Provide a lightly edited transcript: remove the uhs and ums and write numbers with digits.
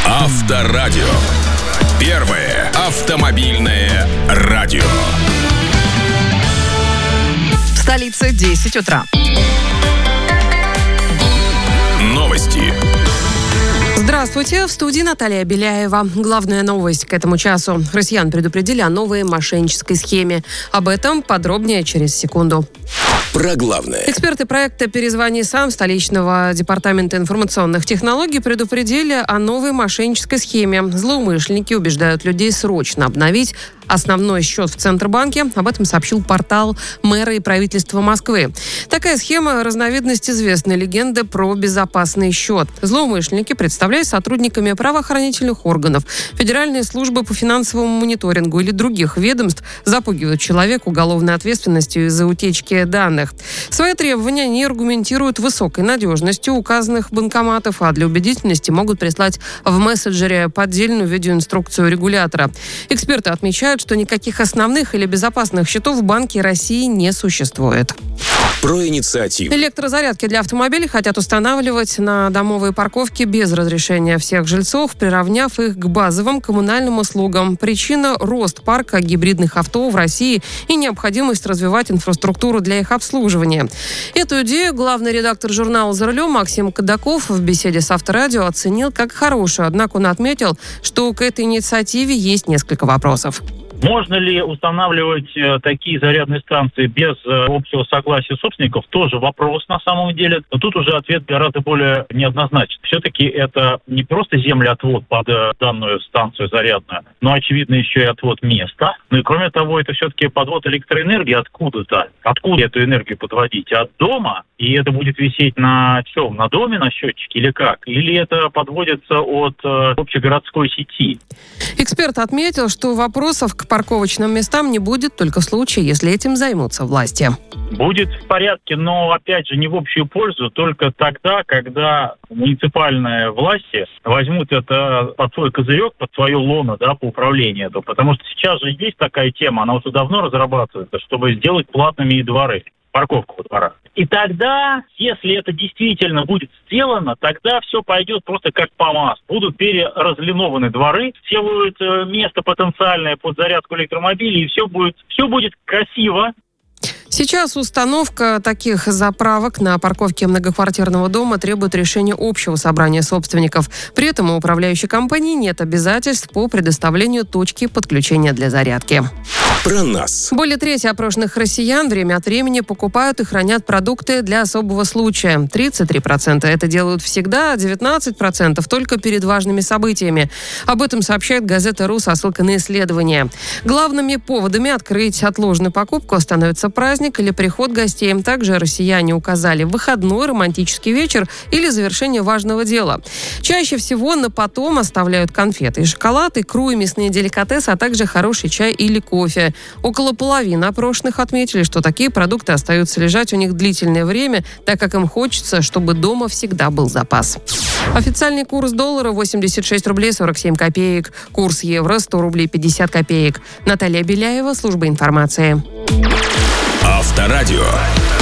Авторадио. Первое автомобильное радио. В столице 10 утра. Новости. Здравствуйте, в студии Наталья Беляева. Главная новость к этому часу. Россиян предупредили о новой мошеннической схеме. Об этом подробнее через секунду. Про главное. Эксперты проекта «Перезвони сам» столичного департамента информационных технологий предупредили о новой мошеннической схеме. Злоумышленники убеждают людей срочно обновить основной счет в Центробанке. Об этом сообщил портал мэра и правительства Москвы. Такая схема – разновидность известной легенды про безопасный счет. Злоумышленники, представляясь сотрудниками правоохранительных органов, Федеральной службы по финансовому мониторингу или других ведомств, запугивают человека уголовной ответственностью из-за утечки данных. Свои требования они аргументируют высокой надежностью указанных банкоматов, а для убедительности могут прислать в мессенджере поддельную видеоинструкцию регулятора. Эксперты отмечают, что никаких основных или безопасных счетов в Банке России не существует. Про инициативу. Электрозарядки для автомобилей хотят устанавливать на домовые парковки без разрешения всех жильцов, приравняв их к базовым коммунальным услугам. Причина – рост парка гибридных авто в России и необходимость развивать инфраструктуру для их обслуживания. Эту идею главный редактор журнала «За рулем» Максим Кадаков в беседе с Авторадио оценил как хорошую, однако он отметил, что к этой инициативе есть несколько вопросов. Можно ли устанавливать такие зарядные станции без общего согласия собственников? Тоже вопрос на самом деле. Но тут уже ответ гораздо более неоднозначен. Все-таки это не просто землеотвод под данную станцию зарядную, но, очевидно, еще и отвод места. Ну и кроме того, это все-таки подвод электроэнергии откуда-то. Откуда эту энергию подводить? От дома? И это будет висеть на чем? На доме, на счетчике или как? Или это подводится от общегородской сети? Эксперт отметил, что вопросов к парковочным местам не будет только в случае, если этим займутся власти. Будет в порядке, но, опять же, не в общую пользу, только тогда, когда муниципальные власти возьмут это под свой козырек, под свое лоно, по управлению. Потому что сейчас же есть такая тема, она уже давно разрабатывается, чтобы сделать платными и дворы, парковку во дворах. И тогда, если это действительно будет сделано, тогда все пойдет просто как по маслу. Будут переразлинованы дворы, сделают место потенциальное под зарядку электромобилей, и все будет красиво. Сейчас установка таких заправок на парковке многоквартирного дома требует решения общего собрания собственников. При этом у управляющей компании нет обязательств по предоставлению точки подключения для зарядки. Про нас. Более трети опрошенных россиян время от времени покупают и хранят продукты для особого случая. 33% это делают всегда, а 19% только перед важными событиями. Об этом сообщает газета «РУ» со ссылкой на исследование. Главными поводами открыть отложенную покупку становится праздник или приход гостей. Также россияне указали выходной, романтический вечер или завершение важного дела. Чаще всего на потом оставляют конфеты и шоколад, икру и мясные деликатесы, а также хороший чай или кофе. Около половины опрошенных отметили, что такие продукты остаются лежать у них длительное время, так как им хочется, чтобы дома всегда был запас. Официальный курс доллара 86 рублей 47 копеек. Курс евро 100 рублей 50 копеек. Наталья Беляева, служба информации. Авторадио.